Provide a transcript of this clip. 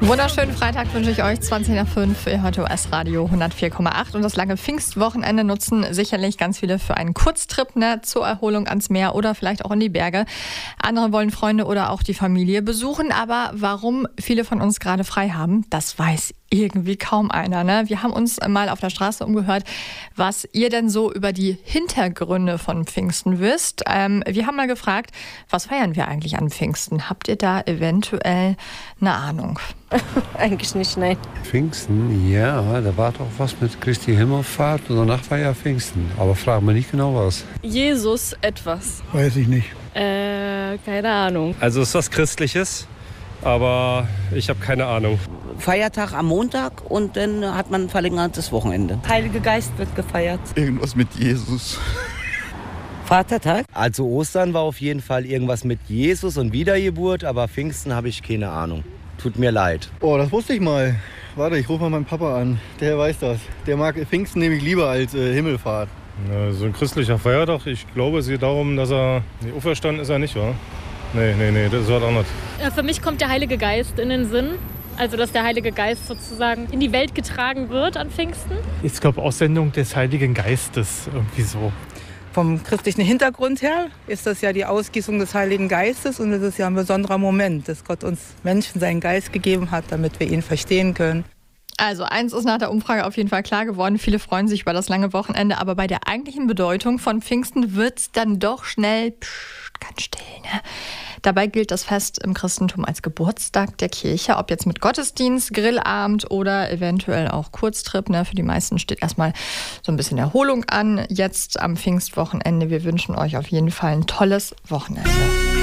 Wunderschönen Freitag wünsche ich euch, 20 nach 5, ihr hört US-Radio 104,8 und das lange Pfingstwochenende nutzen sicherlich ganz viele für einen Kurztrip zur Erholung ans Meer oder vielleicht auch in die Berge. Andere wollen Freunde oder auch die Familie besuchen, aber warum viele von uns gerade frei haben, das weiß irgendwie kaum einer. Ne? Wir haben uns mal auf der Straße umgehört, was ihr denn so über die Hintergründe von Pfingsten wisst. Wir haben mal gefragt, was feiern wir eigentlich an Pfingsten? Habt ihr da eventuell eine Ahnung? Eigentlich nicht, nein. Pfingsten, ja, da war doch was mit Christi Himmelfahrt und danach war ja Pfingsten. Aber frag mir nicht genau was. Jesus etwas. Weiß ich nicht. Keine Ahnung. Also es ist was Christliches, aber ich habe keine Ahnung. Feiertag am Montag und dann hat man ein verlängertes Wochenende. Heilige Geist wird gefeiert. Irgendwas mit Jesus. Vatertag? Also Ostern war auf jeden Fall irgendwas mit Jesus und Wiedergeburt, aber Pfingsten habe ich keine Ahnung. Tut mir leid. Oh, das wusste ich mal. Warte, ich rufe mal meinen Papa an. Der weiß das. Der mag Pfingsten nämlich lieber als Himmelfahrt. Ja, so ein christlicher Feiertag, ich glaube, es geht darum, dass er... Nee, auferstanden ist er nicht, wa? Nee, das war doch nicht. Für mich kommt der Heilige Geist in den Sinn. Also, dass der Heilige Geist sozusagen in die Welt getragen wird an Pfingsten. Ich glaube, Aussendung des Heiligen Geistes, irgendwie so. Vom christlichen Hintergrund her ist das ja die Ausgießung des Heiligen Geistes und es ist ja ein besonderer Moment, dass Gott uns Menschen seinen Geist gegeben hat, damit wir ihn verstehen können. Also eins ist nach der Umfrage auf jeden Fall klar geworden, viele freuen sich über das lange Wochenende, aber bei der eigentlichen Bedeutung von Pfingsten wird's dann doch schnell ganz still. Ne? Dabei gilt das Fest im Christentum als Geburtstag der Kirche, ob jetzt mit Gottesdienst, Grillabend oder eventuell auch Kurztrip. Ne? Für die meisten steht erstmal so ein bisschen Erholung an, jetzt am Pfingstwochenende. Wir wünschen euch auf jeden Fall ein tolles Wochenende.